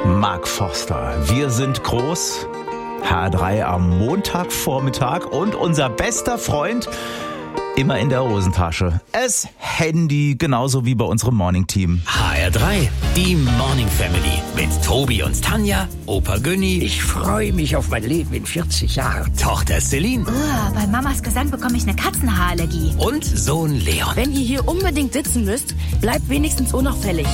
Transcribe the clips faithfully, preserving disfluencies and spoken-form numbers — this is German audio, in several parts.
Mark Forster. Wir sind groß. H R drei am Montagvormittag und unser bester Freund immer in der Hosentasche. Es Handy, genauso wie bei unserem Morning-Team. H R drei, die Morning Family mit Tobi und Tanja, Opa Günni. Ich freue mich auf mein Leben in vierzig Jahren. Tochter Celine. Oh, bei Mamas Gesang bekomme ich eine Katzenhaarallergie. Und Sohn Leon. Wenn ihr hier unbedingt sitzen müsst, bleibt wenigstens unauffällig.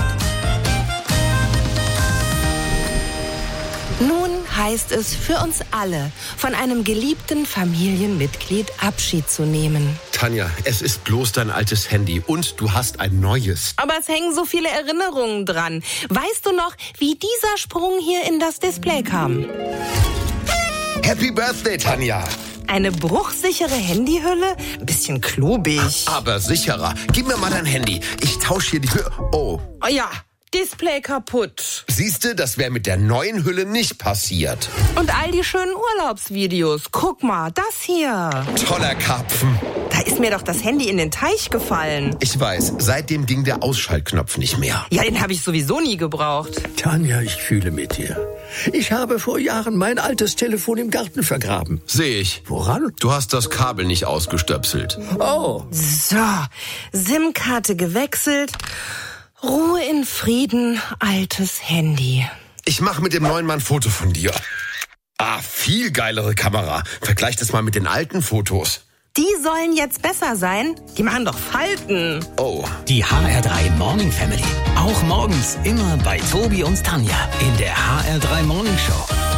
Nun heißt es für uns alle, von einem geliebten Familienmitglied Abschied zu nehmen. Tanja, es ist bloß dein altes Handy und du hast ein neues. Aber es hängen so viele Erinnerungen dran. Weißt du noch, wie dieser Sprung hier in das Display kam? Happy Birthday, Tanja. Eine bruchsichere Handyhülle? Ein bisschen klobig. Aber sicherer. Gib mir mal dein Handy. Ich tausche hier die Hülle. Oh. Oh ja. Display kaputt. Siehste, das wäre mit der neuen Hülle nicht passiert. Und all die schönen Urlaubsvideos. Guck mal, das hier. Toller Karpfen. Da ist mir doch das Handy in den Teich gefallen. Ich weiß, seitdem ging der Ausschaltknopf nicht mehr. Ja, den habe ich sowieso nie gebraucht. Tanja, ich fühle mit dir. Ich habe vor Jahren mein altes Telefon im Garten vergraben. Sehe ich. Woran? Du hast das Kabel nicht ausgestöpselt. Oh. So, SIM-Karte gewechselt. Ruhe in Frieden, altes Handy. Ich mache mit dem neuen Mann ein Foto von dir. Ah, viel geilere Kamera. Vergleich das mal mit den alten Fotos. Die sollen jetzt besser sein? Die machen doch Falten. Oh. Die H R drei Morning Family. Auch morgens immer bei Tobi und Tanja in der H R drei Morning Show.